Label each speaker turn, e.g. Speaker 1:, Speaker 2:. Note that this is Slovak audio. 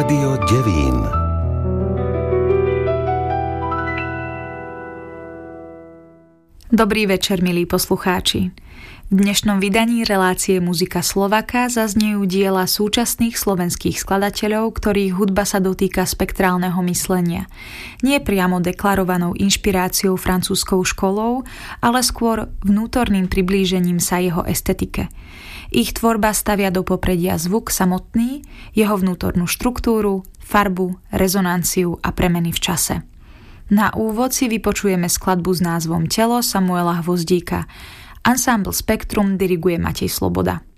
Speaker 1: Rádio Devín.
Speaker 2: Dobrý večer, milí poslucháči. V dnešnom vydaní relácie Muzika Slovaka zaznejú diela súčasných slovenských skladateľov, ktorých hudba sa dotýka spektrálneho myslenia. Nie priamo deklarovanou inšpiráciou francúzskou školou, ale skôr vnútorným priblížením sa jeho estetike. Ich tvorba stavia do popredia zvuk samotný, jeho vnútornú štruktúru, farbu, rezonanciu a premeny v čase. Na úvod si vypočujeme skladbu s názvom Telo Samuela Hvozdíka. Ensemble Spektrum diriguje Matej Sloboda.